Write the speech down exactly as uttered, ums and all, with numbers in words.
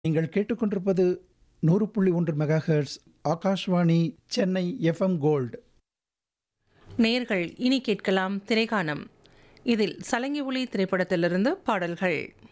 நீங்கள் கேட்டுக்கொண்டிருப்பது நூறு புள்ளி ஒன்று megahertz Akashvani Chennai FM gold. நேர்கள் இனி கேட்கலாம் திரைக்காணம். இதில் சலங்கி ஒளி திரைப்படத்திலிருந்து பாடல்கள்.